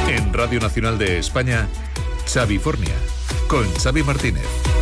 En Radio Nacional de España, Xavifornia, con Xavi Martínez.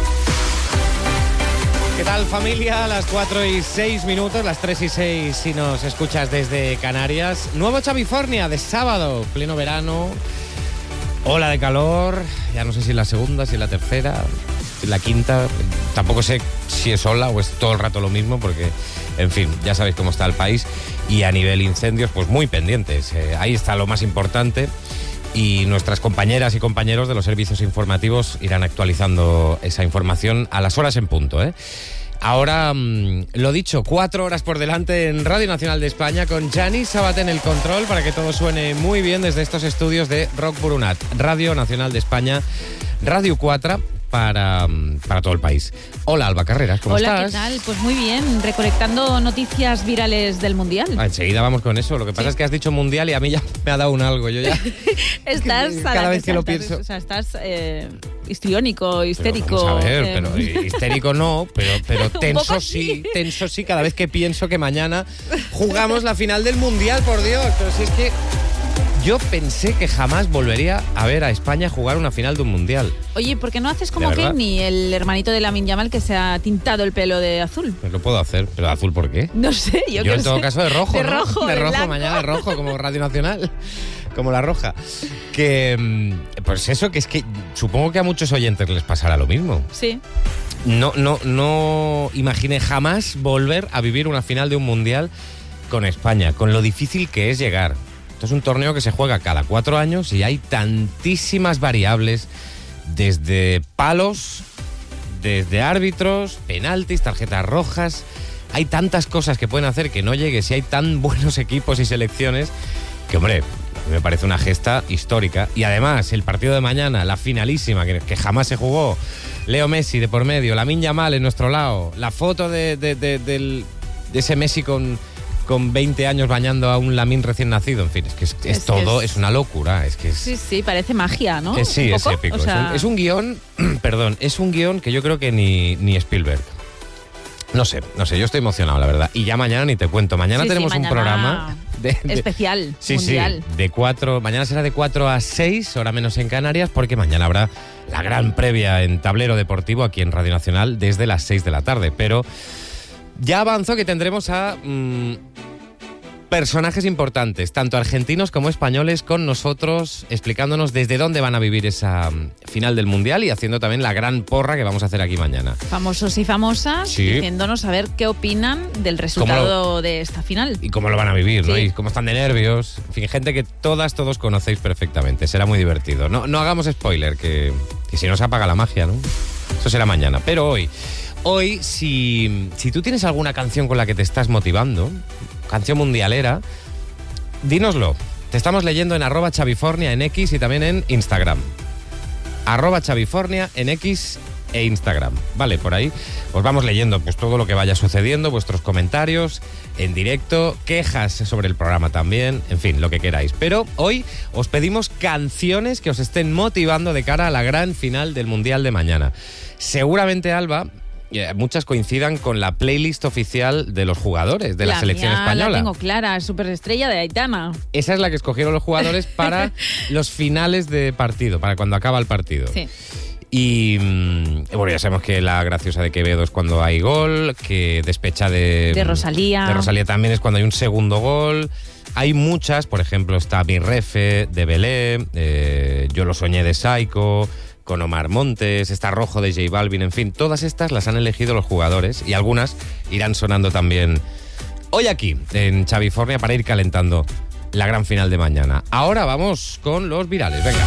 ¿Qué tal, familia? Las 4:06, las 3:06 si nos escuchas desde Canarias. Nuevo Xavifornia de sábado, pleno verano, ola de calor, ya no sé si es la segunda, si es la tercera, si es la quinta, tampoco sé si es ola o es todo el rato lo mismo porque, en fin, ya sabéis cómo está el país y a nivel incendios, pues muy pendientes. Ahí está lo más importante. Y nuestras compañeras y compañeros de los servicios informativos irán actualizando esa información a las horas en punto, ¿eh? Ahora, lo dicho, 4 horas por delante en Radio Nacional de España con Gianni Sabaté en el control para que todo suene muy bien desde estos estudios de Rock Burunat, Radio Nacional de España, Radio 4 para todo el país. Hola, Alba Carreras, ¿cómo estás? Hola, ¿qué tal? Pues muy bien, recolectando noticias virales del Mundial. Enseguida vamos con eso. Lo que pasa es que has dicho Mundial y a mí ya me ha dado un algo. Yo ya... Estás... Cada vez que lo pienso... O sea, estás histriónico, histérico. Pero vamos a ver, pero histérico no, pero tenso sí, cada vez que pienso que mañana jugamos la final del Mundial, por Dios. Pero si es que... Yo pensé que jamás volvería a ver a España jugar una final de un Mundial. Oye, ¿por qué no haces como Kenny, el hermanito de Lamine Yamal, que se ha tintado el pelo de azul? Pues lo puedo hacer, pero ¿de azul por qué? No sé, yo en todo caso de rojo, de ¿no? rojo, de rojo, blanco. Mañana de rojo, como Radio Nacional, como La Roja. Que, pues eso, que es que supongo que a muchos oyentes les pasará lo mismo. Sí. No imaginé jamás volver a vivir una final de un Mundial con España, con lo difícil que es llegar. Esto es un torneo que se juega cada 4 años y hay tantísimas variables, desde palos, desde árbitros, penaltis, tarjetas rojas. Hay tantas cosas que pueden hacer que no llegue si hay tan buenos equipos y selecciones que, hombre, me parece una gesta histórica. Y además, el partido de mañana, la finalísima, que jamás se jugó, Leo Messi de por medio, Lamine Yamal en nuestro lado, la foto de ese Messi con 20 años bañando a un Lamine recién nacido, en fin, es una locura. Sí, parece magia, ¿no? Sí, es épico. O sea... Es un guión, es un guión que yo creo que ni Spielberg. No sé, yo estoy emocionado, la verdad. Y ya mañana ni te cuento. Mañana tenemos un programa especial, mundial. De 4, mañana será de 4 a 6, hora menos en Canarias, porque mañana habrá la gran previa en Tablero Deportivo aquí en Radio Nacional desde las 6 de la tarde. Pero ya avanzo que tendremos a personajes importantes, tanto argentinos como españoles, con nosotros, explicándonos desde dónde van a vivir esa final del Mundial y haciendo también la gran porra que vamos a hacer aquí mañana. Famosos y famosas, sí, diciéndonos a ver qué opinan del resultado de esta final. Y cómo lo van a vivir, sí, ¿no? Y cómo están de nervios. En fin, gente que todos conocéis perfectamente. Será muy divertido. No hagamos spoiler, que si no se apaga la magia, ¿no? Eso será mañana. Pero hoy, si tú tienes alguna canción con la que te estás motivando, canción mundialera, dínoslo. Te estamos leyendo en @Xavifornia en X y también en Instagram. @Xavifornia en X e Instagram. Vale, por ahí os vamos leyendo pues todo lo que vaya sucediendo, vuestros comentarios en directo, quejas sobre el programa también, en fin, lo que queráis. Pero hoy os pedimos canciones que os estén motivando de cara a la gran final del Mundial de mañana. Seguramente, Alba, muchas coincidan con la playlist oficial de los jugadores de la selección española. La tengo clara, Superestrella de Aitana. Esa es la que escogieron los jugadores para los finales de partido, para cuando acaba el partido. Sí. Y bueno, ya sabemos que la graciosa de Quevedo es cuando hay gol, que Despecha de Rosalía. De Rosalía también es cuando hay un segundo gol. Hay muchas, por ejemplo, está Mi Refe de Belé, Yo lo soñé de Saiko, con Omar Montes, está Rojo de J Balvin, en fin, todas estas las han elegido los jugadores y algunas irán sonando también hoy aquí en Xavifornia para ir calentando la gran final de mañana. Ahora vamos con los virales, venga.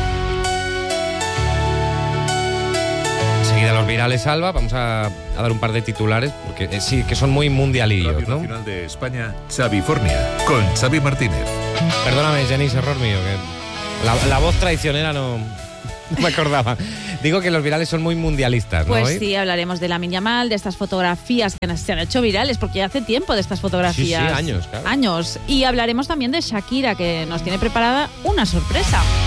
Enseguida los virales, Alba, vamos a dar un par de titulares porque sí, que son muy mundialillos, Radio ¿no? Nacional de España, Xavifornia, con Xavi Martínez. Perdóname, Jenny, error mío, que la voz traicionera no me acordaba. Digo que los virales son muy mundialistas, ¿no? Pues sí, hablaremos de Lamine Yamal, de estas fotografías que se han hecho virales, porque ya hace tiempo de estas fotografías. Sí, años, claro. Años. Y hablaremos también de Shakira, que nos tiene preparada una sorpresa.